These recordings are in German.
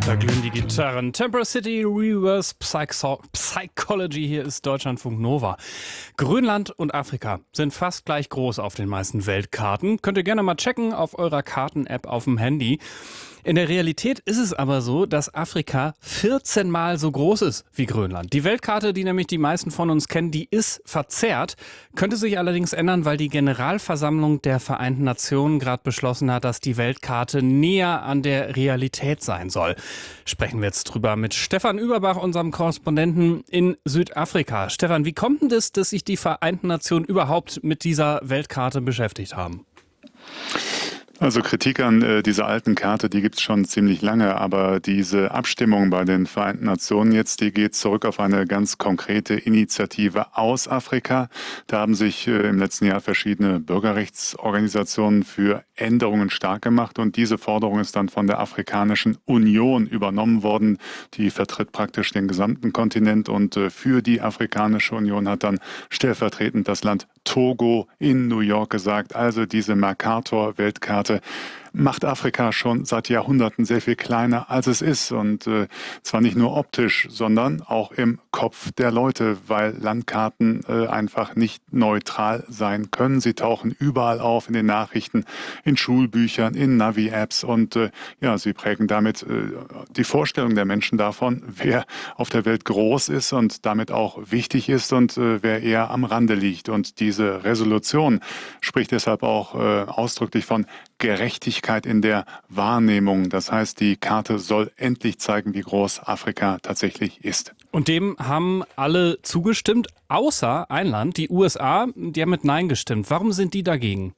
Da glühen die Gitarren. Temper City Reverse Psychology. Hier ist Deutschlandfunk Nova. Grönland und Afrika sind fast gleich groß auf den meisten Weltkarten. Könnt ihr gerne mal checken auf eurer Karten-App auf dem Handy. In der Realität ist es aber so, dass Afrika 14 Mal so groß ist wie Grönland. Die Weltkarte, die nämlich die meisten von uns kennen, die ist verzerrt. Könnte sich allerdings ändern, weil die Generalversammlung der Vereinten Nationen gerade beschlossen hat, dass die Weltkarte näher an der Realität sein soll. Sprechen wir jetzt drüber mit Stefan Überbach, unserem Korrespondenten in Südafrika. Stefan, wie kommt denn das, dass sich die Vereinten Nationen überhaupt mit dieser Weltkarte beschäftigt haben? Also Kritik an dieser alten Karte, die gibt's schon ziemlich lange, aber diese Abstimmung bei den Vereinten Nationen jetzt, die geht zurück auf eine ganz konkrete Initiative aus Afrika. Da haben sich im letzten Jahr verschiedene Bürgerrechtsorganisationen für Änderungen stark gemacht und diese Forderung ist dann von der Afrikanischen Union übernommen worden. Die vertritt praktisch den gesamten Kontinent und für die Afrikanische Union hat dann stellvertretend das Land Togo in New York gesagt, also diese Mercator-Weltkarte macht Afrika schon seit Jahrhunderten sehr viel kleiner, als es ist. Und zwar nicht nur optisch, sondern auch im Kopf der Leute, weil Landkarten einfach nicht neutral sein können. Sie tauchen überall auf in den Nachrichten, in Schulbüchern, in Navi-Apps und sie prägen damit die Vorstellung der Menschen davon, wer auf der Welt groß ist und damit auch wichtig ist und wer eher am Rande liegt. Und diese Resolution spricht deshalb auch ausdrücklich von Gerechtigkeit in der Wahrnehmung. Das heißt, die Karte soll endlich zeigen, wie groß Afrika tatsächlich ist. Und dem haben alle zugestimmt, außer ein Land, die USA, die haben mit Nein gestimmt. Warum sind die dagegen?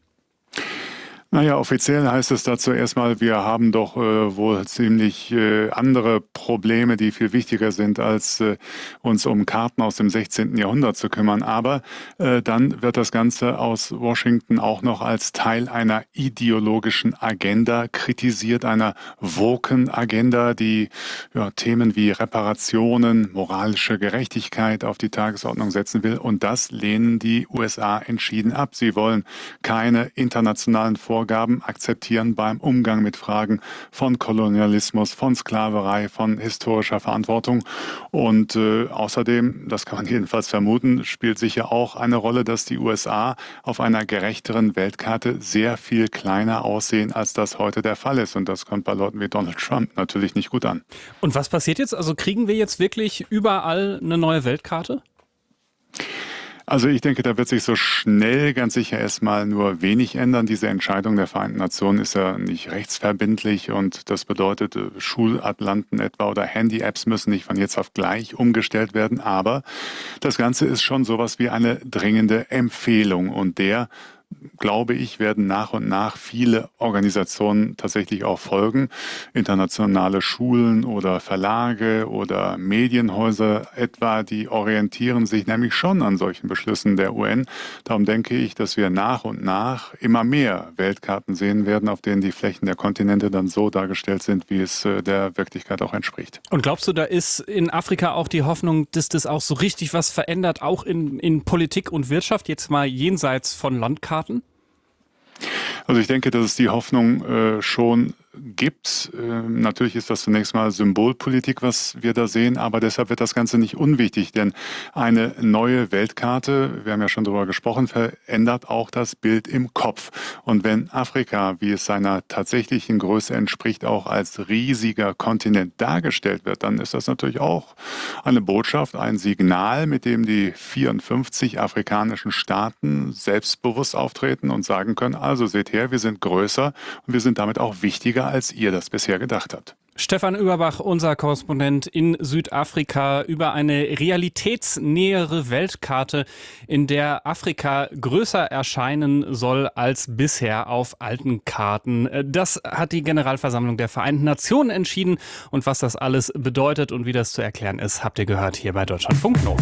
Naja, offiziell heißt es dazu erstmal, wir haben doch wohl ziemlich andere Probleme, die viel wichtiger sind, als uns um Karten aus dem 16. Jahrhundert zu kümmern. Aber dann wird das Ganze aus Washington auch noch als Teil einer ideologischen Agenda kritisiert, einer woken Agenda, die Themen wie Reparationen, moralische Gerechtigkeit auf die Tagesordnung setzen will. Und das lehnen die USA entschieden ab. Sie wollen keine internationalen Vorgaben akzeptieren beim Umgang mit Fragen von Kolonialismus, von Sklaverei, von historischer Verantwortung. Und außerdem, das kann man jedenfalls vermuten, spielt sicher auch eine Rolle, dass die USA auf einer gerechteren Weltkarte sehr viel kleiner aussehen, als das heute der Fall ist. Und das kommt bei Leuten wie Donald Trump natürlich nicht gut an. Und was passiert jetzt? Also kriegen wir jetzt wirklich überall eine neue Weltkarte? Also ich denke, da wird sich so schnell ganz sicher erstmal nur wenig ändern. Diese Entscheidung der Vereinten Nationen ist ja nicht rechtsverbindlich und das bedeutet, Schulatlanten etwa oder Handy-Apps müssen nicht von jetzt auf gleich umgestellt werden. Aber das Ganze ist schon sowas wie eine dringende Empfehlung und glaube ich, werden nach und nach viele Organisationen tatsächlich auch folgen. Internationale Schulen oder Verlage oder Medienhäuser etwa, die orientieren sich nämlich schon an solchen Beschlüssen der UN. Darum denke ich, dass wir nach und nach immer mehr Weltkarten sehen werden, auf denen die Flächen der Kontinente dann so dargestellt sind, wie es der Wirklichkeit auch entspricht. Und glaubst du, da ist in Afrika auch die Hoffnung, dass das auch so richtig was verändert, auch in Politik und Wirtschaft, jetzt mal jenseits von Landkarten? Also ich denke, dass es die Hoffnung schon gibt. Natürlich ist das zunächst mal Symbolpolitik, was wir da sehen, aber deshalb wird das Ganze nicht unwichtig, denn eine neue Weltkarte, wir haben ja schon darüber gesprochen, verändert auch das Bild im Kopf. Und wenn Afrika, wie es seiner tatsächlichen Größe entspricht, auch als riesiger Kontinent dargestellt wird, dann ist das natürlich auch eine Botschaft, ein Signal, mit dem die 54 afrikanischen Staaten selbstbewusst auftreten und sagen können, also seht her, wir sind größer und wir sind damit auch wichtiger, als ihr das bisher gedacht habt. Stefan Überbach, unser Korrespondent in Südafrika, über eine realitätsnähere Weltkarte, in der Afrika größer erscheinen soll als bisher auf alten Karten. Das hat die Generalversammlung der Vereinten Nationen entschieden und was das alles bedeutet und wie das zu erklären ist, habt ihr gehört hier bei Deutschlandfunk Nova.